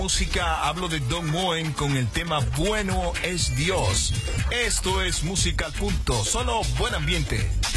Música, hablo de Don Moen con el tema Bueno es Dios. Esto es Música al Punto, solo buen ambiente.